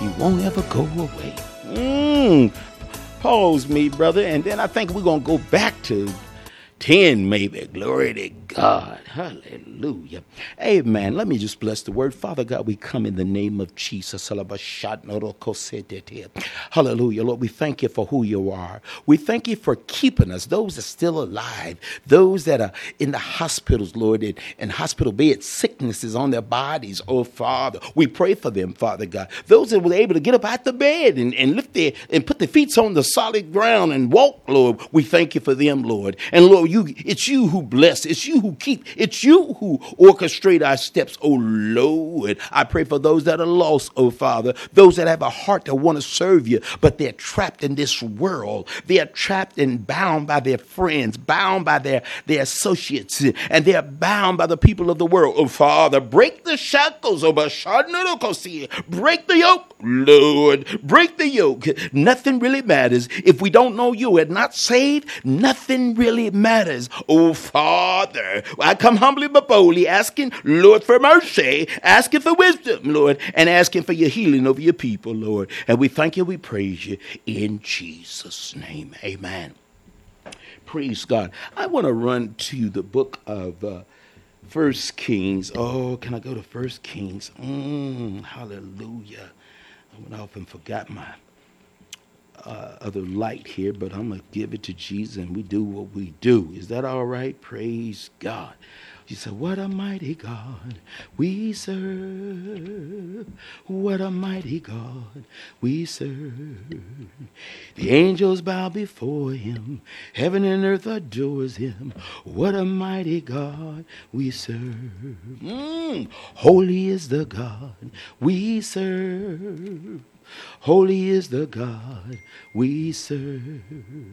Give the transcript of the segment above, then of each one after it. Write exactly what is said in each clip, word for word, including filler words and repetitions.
He won't ever go away. Mm. Pause me, brother, and then I think we're going to go back to ten maybe. Glory to God. Hallelujah. Amen. Let me just bless the word. Father God, we come in the name of Jesus. Hallelujah. Lord, we thank you for who you are. We thank you for keeping us, those that are still alive, those that are in the hospitals, Lord, in, in hospital beds, sicknesses on their bodies. Oh, Father, we pray for them, Father God. Those that were able to get up out the bed and, and lift their and put their feet on the solid ground and walk, Lord, we thank you for them, Lord. And Lord, you it's you who bless. It's you who keep. It's you who orchestrate our steps, oh Lord. I pray for those that are lost, oh Father, those that have a heart that want to serve you, but they're trapped in this world. They are trapped and bound by their friends, bound by their, their associates, and they're bound by the people of the world. Oh Father, break the shackles, oh break the yoke, Lord, break the yoke. Nothing really matters. If we don't know you and not saved, nothing really matters. Oh, Father, I come humbly but boldly, asking, Lord, for mercy, asking for wisdom, Lord, and asking for your healing over your people, Lord. And we thank you, we praise you in Jesus' name. Amen. Praise God. I want to run to the book of uh, First Kings. Oh, can I go to First Kings? Mm, hallelujah. I went off and forgot my Uh, other light here, but I'm going to give it to Jesus and we do what we do. Is that all right? Praise God. He said, what a mighty God we serve. What a mighty God we serve. The angels bow before him. Heaven and earth adores him. What a mighty God we serve. Mm, holy is the God we serve. Holy is the God we serve.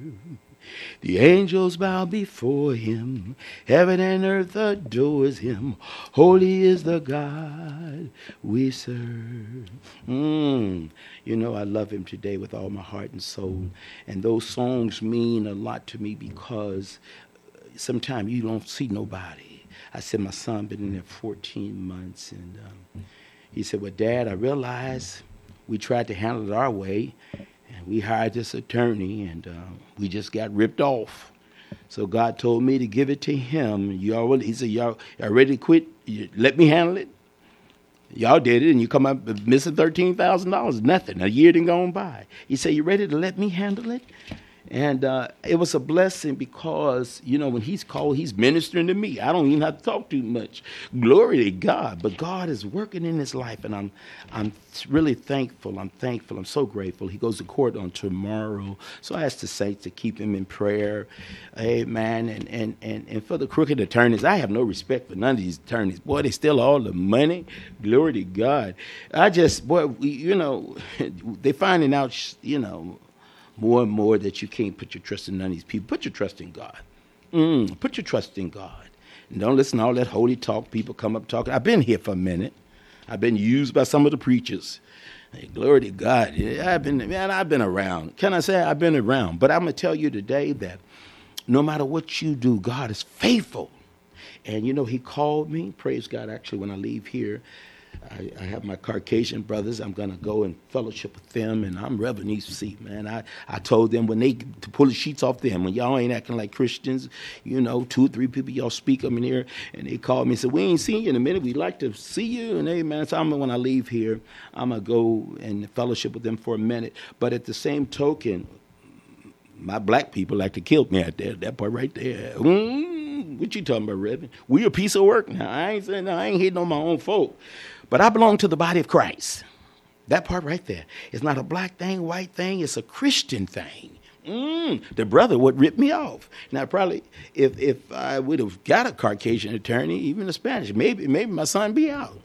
The angels bow before him. Heaven and earth adores him. Holy is the God we serve. Mm. You know, I love him today with all my heart and soul. And those songs mean a lot to me because sometimes you don't see nobody. I said my son been in there fourteen months. And um, he said, well, Dad, I realize we tried to handle it our way, and we hired this attorney, and uh, we just got ripped off. So God told me to give it to him. You already, he said, y'all, y'all ready to quit? You, let me handle it. Y'all did it, and you come up missing thirteen thousand dollars. Nothing. A year didn't go on by. He said, you ready to let me handle it? And uh, it was a blessing because, you know, when he's called, he's ministering to me. I don't even have to talk too much. Glory to God. But God is working in his life, and I'm I'm really thankful. I'm thankful. I'm so grateful. He goes to court on tomorrow. So I ask the saints to keep him in prayer. Amen. And, and, and, and for the crooked attorneys, I have no respect for none of these attorneys. Boy, they steal all the money. Glory to God. I just, boy, we, you know, they're finding out, you know, more and more that you can't put your trust in none of these people. Put your trust in God. Mm, put your trust in God. And don't listen to all that holy talk. People come up talking. I've been here for a minute. I've been used by some of the preachers. Hey, glory to God. Yeah, I've been, man, I've been around. Can I say I've been around? But I'm going to tell you today that no matter what you do, God is faithful. And, you know, he called me. Praise God. Actually, when I leave here, I, I have my Caucasian brothers. I'm going to go and fellowship with them, and I'm rubbing these feet, man. I, I told them when they, to pull the sheets off them, when y'all ain't acting like Christians, you know, two or three people, y'all speak them in here, and they called me and said, we ain't seen you in a minute. We'd like to see you, and amen. So I'm, when I leave here, I'm going to go and fellowship with them for a minute. But at the same token, my black people like to kill me out there, that part right there. Mm, what you talking about, Reverend? We a piece of work now. I ain't saying, no, I ain't hitting on my own folk. But I belong to the body of Christ. That part right there. It's not a black thing, white thing. It's a Christian thing. Mm, the brother would rip me off. Now, probably if if I would have got a Caucasian attorney, even a Spanish, maybe maybe my son be out.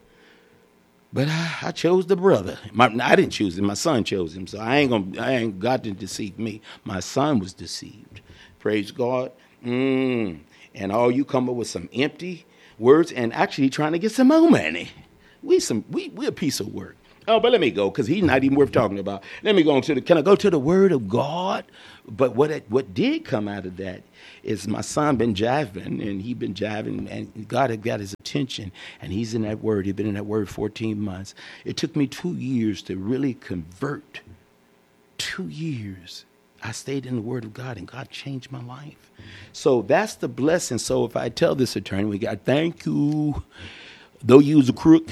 But I, I chose the brother. My, I didn't choose him. My son chose him. So I ain't gonna. I ain't God to deceive me. My son was deceived. Praise God. Mm. And all you come up with some empty words and actually trying to get some more money. We some we we a piece of work. Oh, but let me go because he's not even worth talking about. Let me go on to the, can I go to the word of God? But what it, what did come out of that is my son been jiving, and he been jiving, and God had got his attention, and he's in that word. He'd been in that word fourteen months. It took me two years to really convert. Two years. I stayed in the word of God, and God changed my life. So that's the blessing. So if I tell this attorney, we got, thank you, though you was a crook,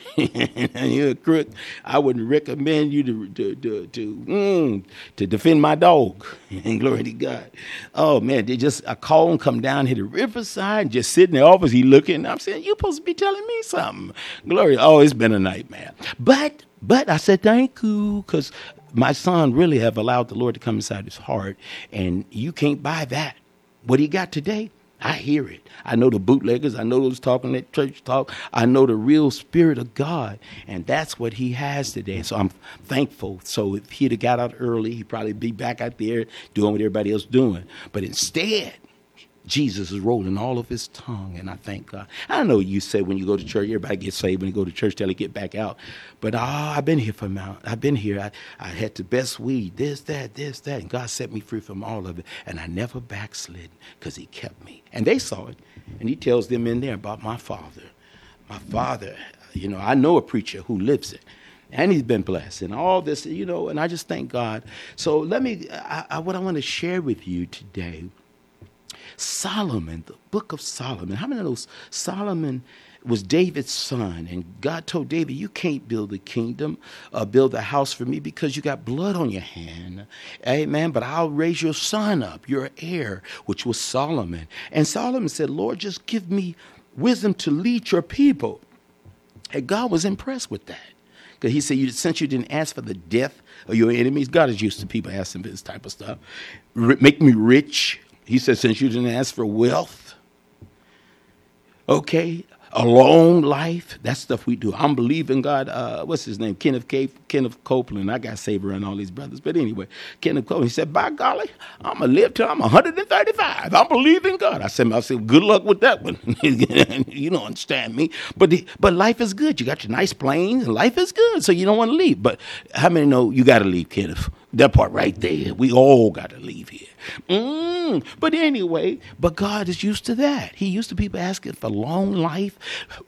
and you're a crook, I wouldn't recommend you to to to to, mm, to defend my dog. And glory to God. Oh man, they just I call him, come down here to Riverside, just sit in the office. He looking. I'm saying, you supposed to be telling me something. Glory. Oh, it's been a nightmare. But but I said thank you because my son really have allowed the Lord to come inside his heart, and you can't buy that. What he got today, I hear it. I know the bootleggers. I know those talking that church talk. I know the real spirit of God, and that's what he has today. So I'm thankful. So if he'd have got out early, he'd probably be back out there doing what everybody else doing. But instead, Jesus is rolling all of his tongue, and I thank God. I know you say when you go to church, everybody gets saved when you go to church till they get back out. But oh, I've been here for Mount. I've been here. I, I had the best weed, this, that, this, that, and God set me free from all of it. And I never backslid because he kept me. And they saw it, and he tells them in there about my father. My father, you know, I know a preacher who lives it. And he's been blessed and all this, you know, and I just thank God. So let me, I, I, what I want to share with you today, Solomon, the book of Solomon. How many of those? Solomon was David's son, and God told David, you can't build a kingdom, uh, build a house for me because you got blood on your hand. Amen. But I'll raise your son up, your heir, which was Solomon. And Solomon said, Lord, just give me wisdom to lead your people. And God was impressed with that. Because he said, since you didn't ask for the death of your enemies, God is used to people asking for this type of stuff. R- make me rich. He said, since you didn't ask for wealth, okay, a long life, that's stuff we do. I'm believing God. Uh, what's his name? Kenneth K. Kenneth Copeland. I got saved around all these brothers. But anyway, Kenneth Copeland, he said, by golly, I'm going to live till I'm one hundred thirty-five. I'm believing God. I said, I said, good luck with that one. You don't understand me. But the, but life is good. You got your nice planes, and life is good, so you don't want to leave. But how many know you got to leave, Kenneth? That part right there. We all got to leave here. Mm, but anyway, but God is used to that. He used to people asking for long life,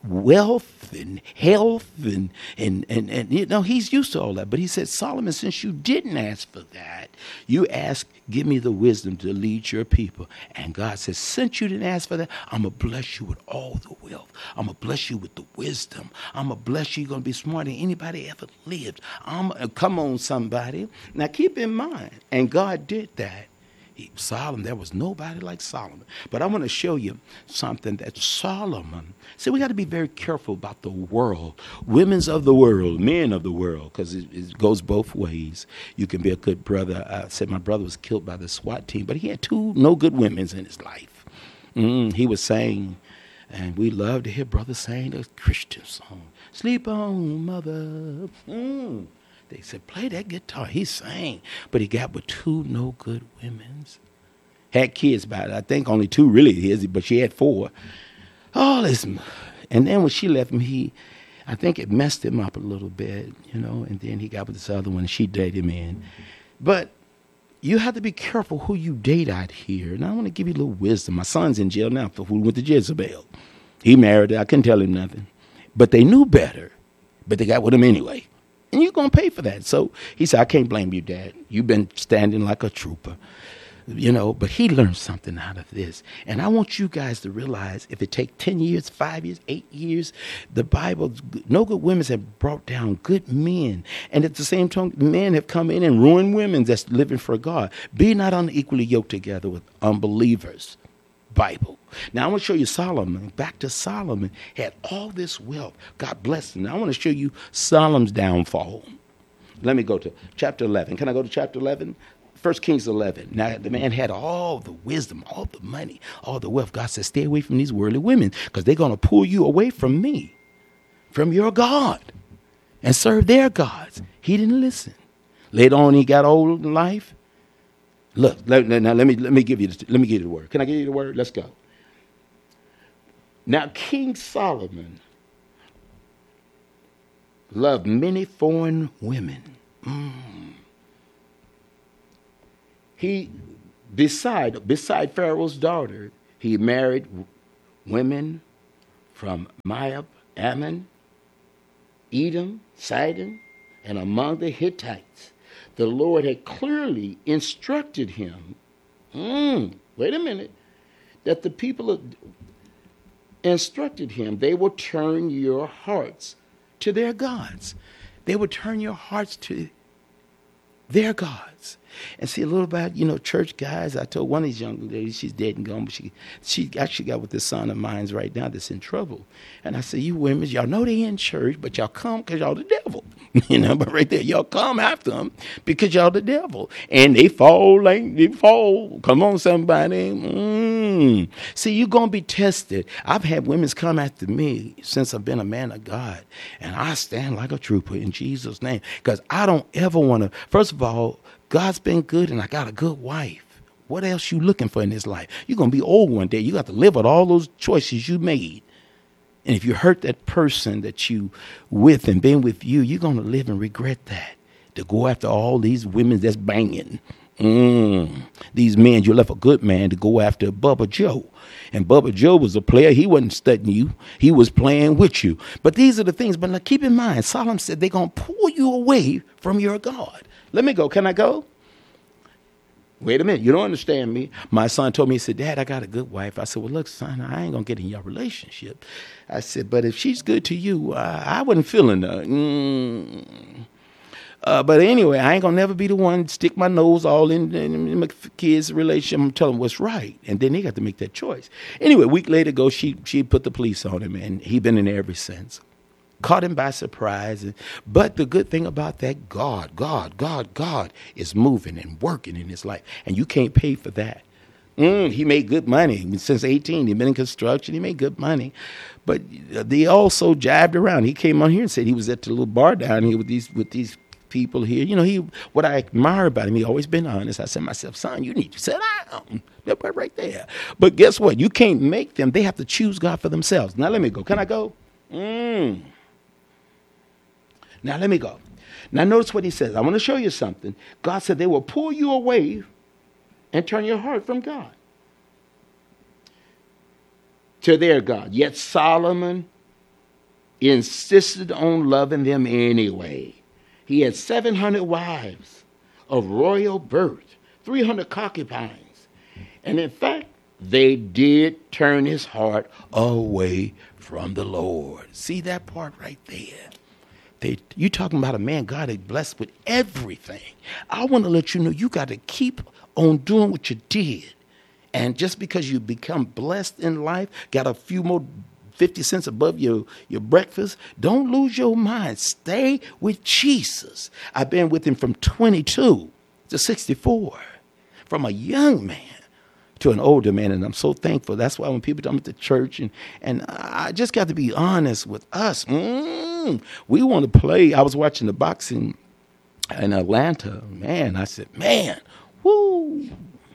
wealth, and health, and, and, and, and you know, he's used to all that. But he said, Solomon, since you didn't ask for that, you asked, give me the wisdom to lead your people. And God says, since you didn't ask for that, I'm going to bless you with all the wealth. I'm going to bless you with the wisdom. I'm going to bless you. You're going to be smarter than anybody ever lived. I'm, uh, come on, somebody. Now, keep in mind, and God did that. He, Solomon, there was nobody like Solomon. But I want to show you something that Solomon, see, we got to be very careful about the world, women's of the world, men of the world, because it, it goes both ways. You can be a good brother. I said my brother was killed by the SWAT team, but he had two no good women's in his life. Mm, he was saying, and we love to hear brothers saying a Christian song, sleep on, mother. Mm. They said, play that guitar. He sang, but he got with two no good women's. Had kids by it. I think only two really his, but she had four. Oh, listen. And then when she left him, he, I think it messed him up a little bit, you know, and then he got with this other one and she dated him in. But you have to be careful who you date out here. And I want to give you a little wisdom. My son's in jail now for who went to Jezebel. He married her. I couldn't tell him nothing. But they knew better. But they got with him anyway. And you're going to pay for that. So he said, I can't blame you, Dad. You've been standing like a trooper. You know, but he learned something out of this. And I want you guys to realize if it takes ten years, five years, eight years, the Bible, no good women have brought down good men. And at the same time, men have come in and ruined women that's living for God. Be not unequally yoked together with unbelievers. Bible. Now I want to show you Solomon. Back to Solomon. Had all this wealth. God blessed him. Now I want to show you Solomon's downfall. Let me go to chapter eleven. Can I go to chapter eleven? First Kings eleven. Now the man had all the wisdom, all the money, all the wealth. God said, stay away from these worldly women because they're going to pull you away from me, from your God, and serve their gods. He didn't listen. Later on, he got old in life. Look, let, now let me let me give you the, let me give you the word. Can I give you the word? Let's go. Now, King Solomon loved many foreign women. Mm. He, beside, beside Pharaoh's daughter, he married women from Moab, Ammon, Edom, Sidon, and among the Hittites. The Lord had clearly instructed him, mm, wait a minute, that the people of, instructed him, they will turn your hearts to their gods. They will turn your hearts to their gods. And see, a little about, you know, church guys. I told one of these young ladies, she's dead and gone, but she she actually got with this son of mine's right now that's in trouble. And I said, you women, y'all know they in church, but y'all come because y'all the devil. You know, but right there, y'all come after them because y'all the devil. And they fall like they fall. Come on, somebody. Mm. See, you're going to be tested. I've had women come after me since I've been a man of God. And I stand like a trooper in Jesus' name. Because I don't ever want to, first of all, God's been good and I got a good wife. What else you looking for in this life? You're going to be old one day. You got to live with all those choices you made. And if you hurt that person that you with and been with you, you're going to live and regret that. To go after all these women that's banging. Mm. These men, you left a good man to go after Bubba Joe. And Bubba Joe was a player. He wasn't studying you. He was playing with you. But these are the things. But now keep in mind, Solomon said they're going to pull you away from your God. Let me go. Can I go? Wait a minute. You don't understand me. My son told me, he said, Dad, I got a good wife. I said, well, look, son, I ain't going to get in your relationship. I said, but if she's good to you, uh, I wasn't feeling her. Mm. Uh, but anyway, I ain't going to never be the one to stick my nose all in, in, in my kids' relationship. I'm telling them what's right. And then they got to make that choice. Anyway, a week later ago, she, she put the police on him, and he been in there ever since. Caught him by surprise. But the good thing about that, God, God, God, God is moving and working in his life. And you can't pay for that. Mm, he made good money. Since eighteen, he'd been in construction. He made good money. But they also jibed around. He came on here and said he was at the little bar down here with these with these people here. You know, he what I admire about him, he always been honest. I said to myself, son, you need to sit down. That part right there. But guess what? You can't make them. They have to choose God for themselves. Now, let me go. Can I go? Mm. Now, let me go. Now, notice what he says. I want to show you something. God said they will pull you away and turn your heart from God to their God. Yet Solomon insisted on loving them anyway. He had seven hundred wives of royal birth, three hundred concubines. And in fact, they did turn his heart away from the Lord. See that part right there? They, you talking about a man God had blessed with everything. I want to let you know you got to keep on doing what you did. And just because you become blessed in life, got a few more fifty cents above your, your breakfast, don't lose your mind. Stay with Jesus. I've been with him from twenty-two to sixty-four, from a young man to an older man, and I'm so thankful. That's why when people come to church, and, and I just got to be honest with us. Mm, we want to play. I was watching the boxing in Atlanta. Man, I said, man, woo.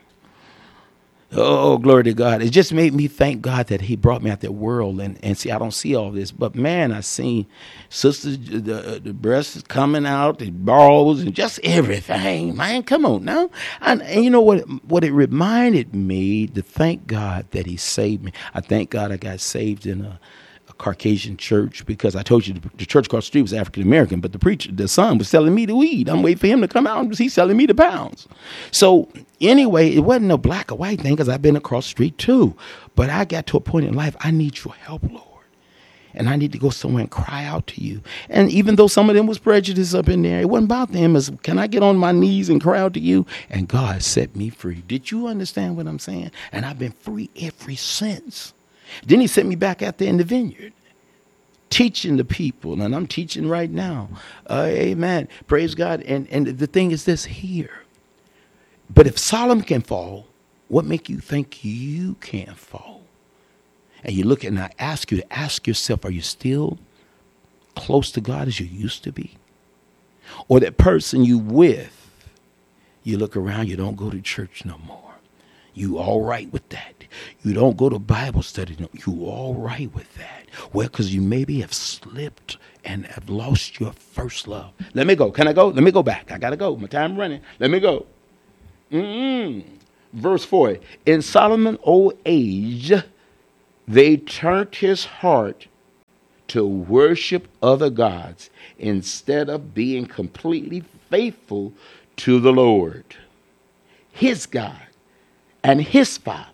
Oh, glory to God. It just made me thank God that he brought me out that world. And, and see, I don't see all this. But, man, I seen sisters, the, the breasts coming out, the balls, and just everything. Man, come on now. And, and you know what, what it reminded me to thank God that he saved me. I thank God I got saved in a, a Caucasian church, because I told you the, the church across the street was African-American, but the preacher, the son, was selling me the weed. I'm waiting for him to come out, and he's selling me the pounds. So anyway, it wasn't a black or white thing, because I've been across the street too. But I got to a point in life, I need your help, Lord. And I need to go somewhere and cry out to you. And even though some of them was prejudice up in there, it wasn't about them. It's, can I get on my knees and cry out to you? And God set me free. Did you understand what I'm saying? And I've been free ever since. Then he sent me back out there in the vineyard, teaching the people. And I'm teaching right now. Uh, amen. Praise God. And, and the thing is this here. But if Solomon can fall, what make you think you can't fall? And you look at, and I ask you to ask yourself, are you still close to God as you used to be? Or that person you with, you look around, you don't go to church no more. You all right with that. You don't go to Bible study no more. You all right with that. Well, because you maybe have slipped and have lost your first love. Let me go. Can I go? Let me go back. I got to go. My time running. Let me go. Mm-mm. Verse four. In Solomon's old age, they turned his heart to worship other gods instead of being completely faithful to the Lord, his God, and his Father.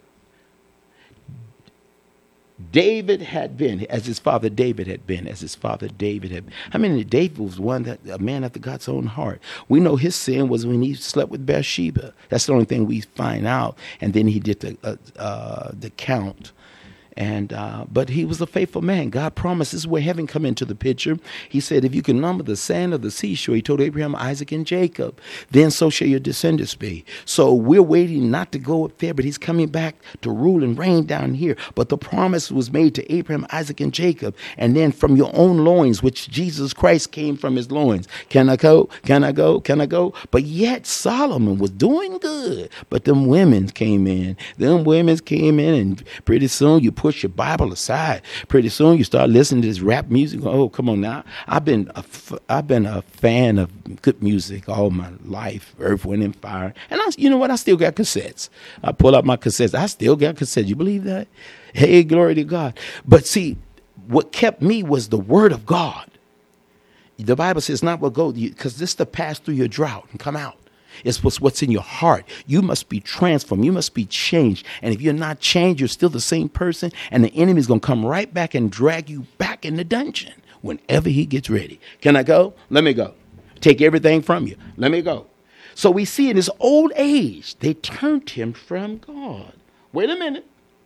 David had been, as his father David had been, as his father David had been. I mean, David was one that a man after God's own heart. We know his sin was when he slept with Bathsheba. That's the only thing we find out. And then he did the uh, uh, the count. And uh, but he was a faithful man. God promised, this is where heaven come into the picture. He said, if you can number the sand of the seashore, he told Abraham, Isaac, and Jacob, then so shall your descendants be. So we're waiting not to go up there, but he's coming back to rule and reign down here. But the promise was made to Abraham, Isaac, and Jacob. And then from your own loins, which Jesus Christ came from his loins. Can I go? Can I go? Can I go? But yet Solomon was doing good. But them women came in. Them women came in, and pretty soon you put Push your Bible aside. Pretty soon you start listening to this rap music. Oh, come on now. I've been a, I've been a fan of good music all my life. Earth, Wind, and Fire. And I, you know what? I still got cassettes. I pull out my cassettes. I still got cassettes. You believe that? Hey, glory to God. But see, what kept me was the Word of God. The Bible says not what go, because this to pass through your drought and come out. It's what's in your heart. You must be transformed. You must be changed. And if you're not changed, you're still the same person. And the enemy is going to come right back and drag you back in the dungeon whenever he gets ready. Can I go? Let me go. Take everything from you. Let me go. So we see in his old age, they turned him from God. Wait a minute.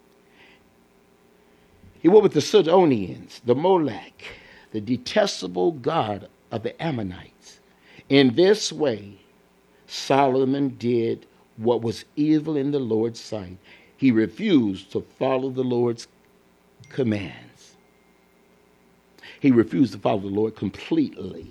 He went with the Sidonians, the Molech, the detestable god of the Ammonites. In this way, Solomon did what was evil in the Lord's sight. He refused to follow the Lord's commands. He refused to follow the Lord completely,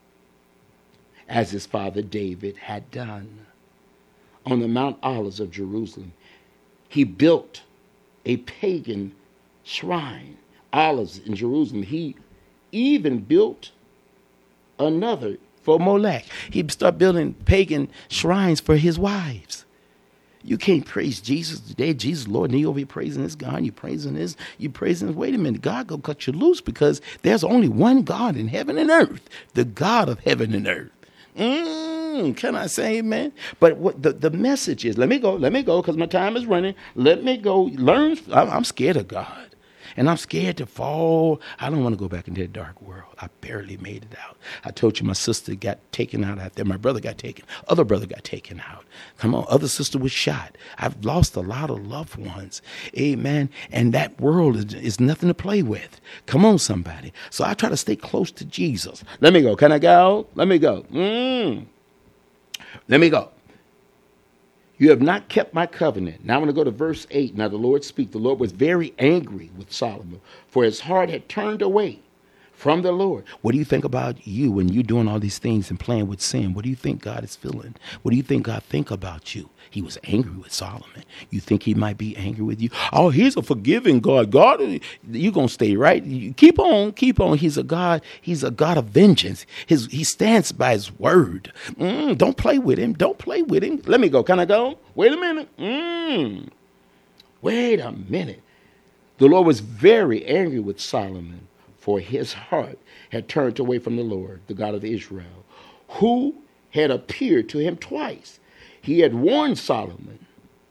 as his father David had done. On the Mount Olives of Jerusalem, he built a pagan shrine, Olives in Jerusalem. He even built another for Molech. He'd start building pagan shrines for his wives. You can't praise Jesus today. Jesus, Lord, and you over here praising this God. You praising this. You praising this. Wait a minute. God gonna cut you loose because there's only one God in heaven and earth. The God of heaven and earth. Mm, can I say amen? But what the, the message is, let me go. Let me go because my time is running. Let me go. Learn. I'm, I'm scared of God. And I'm scared to fall. I don't want to go back into the dark world. I barely made it out. I told you my sister got taken out out there. My brother got taken. Other brother got taken out. Come on. Other sister was shot. I've lost a lot of loved ones. Amen. And that world is, is nothing to play with. Come on, somebody. So I try to stay close to Jesus. Let me go. Can I go? Let me go. Mm. Let me go. You have not kept my covenant. Now I want to go to verse eight. Now the Lord speak. The Lord was very angry with Solomon, for his heart had turned away from the Lord. What do you think about you when you're doing all these things and playing with sin? What do you think God is feeling? What do you think God think about you? He was angry with Solomon. You think he might be angry with you? Oh, he's a forgiving God. God, you're going to stay right. You keep on, keep on. He's a God. He's a God of vengeance. His, he stands by his word. Mm, don't play with him. Don't play with him. Let me go. Can I go? Wait a minute. Mm. Wait a minute. The Lord was very angry with Solomon, for his heart had turned away from the Lord, the God of Israel, who had appeared to him twice. He had warned Solomon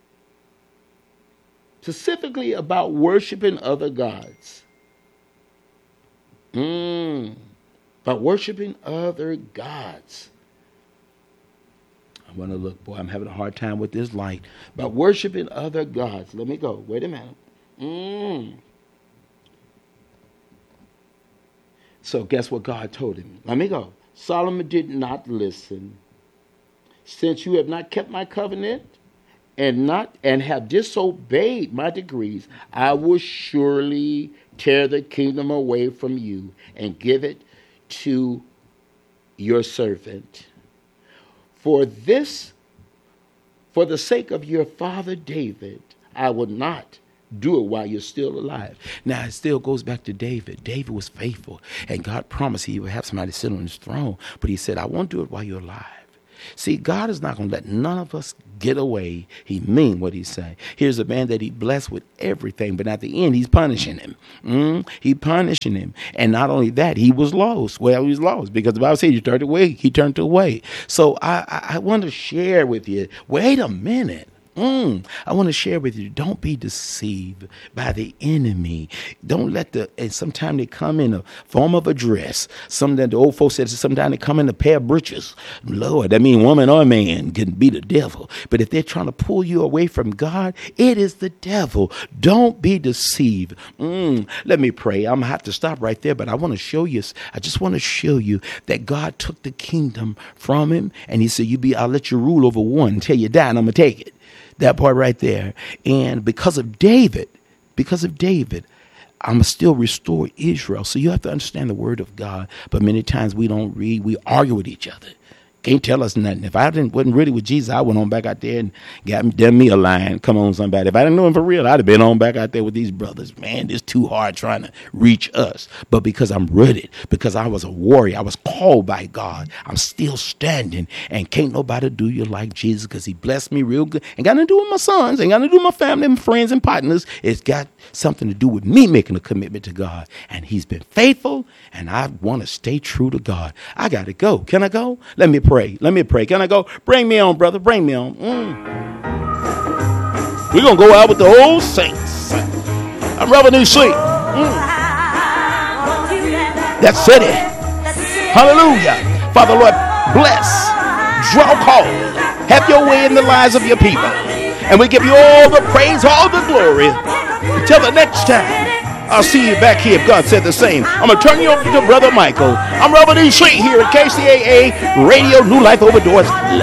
specifically about worshiping other gods. Mm, about worshiping other gods. I want to look, boy, I'm having a hard time with this light. About worshiping other gods. Let me go. Wait a minute. Mm. So guess what God told him? Let me go. Solomon did not listen. Since you have not kept my covenant and not and have disobeyed my decrees, I will surely tear the kingdom away from you and give it to your servant. For this, for the sake of your father David, I will not Do it while you're still alive. Now, it still goes back to David. David was faithful, and God promised he would have somebody sit on his throne. But he said, I won't do it while you're alive. See, God is not going to let none of us get away. He mean what he say. Here's a man that he blessed with everything, but at the end, he's punishing him. Mm, he punishing him. And not only that, he was lost. Well, he was lost because the Bible says he turned away. He turned away. So I, I, I want to share with you, wait a minute. Mm, I want to share with you, don't be deceived by the enemy. Don't let the, and sometimes they come in a form of a dress. Some that the old folks said, sometimes they come in a pair of breeches. Lord, that means woman or man can be the devil. But if they're trying to pull you away from God, it is the devil. Don't be deceived. Mm, let me pray. I'm going to have to stop right there, but I want to show you, I just want to show you that God took the kingdom from him. And he said, you be, I'll let you rule over one until you die, and I'm going to take it. That part right there. And because of David, because of David, I'm still restore Israel. So you have to understand the word of God. But many times we don't read, we argue with each other. Can't tell us nothing. If I didn't wasn't really with Jesus, I went on back out there and got me, done me a line. Come on, somebody. If I didn't know him for real, I'd have been on back out there with these brothers. Man, it's too hard trying to reach us. But because I'm rooted, because I was a warrior, I was called by God, I'm still standing. And can't nobody do you like Jesus because he blessed me real good. Ain't got nothing to do with my sons. Ain't got nothing to do with my family and friends and partners. It's got something to do with me making a commitment to God. And he's been faithful, and I want to stay true to God. I got to go. Can I go? Let me pray. Let me pray. Can I go? Bring me on, brother. Bring me on. Mm. We're going to go out with the old saints. I'm Reverend Sweet. Mm. That's it. Hallelujah. Father, Lord, bless, draw, call, have your way in the lives of your people. And we give you all the praise, all the glory. Until the next time. I'll see you back here if God said the same. I'm going to turn you over to Brother Michael. I'm Reverend Sweet here at K C A A Radio New Life Overdose.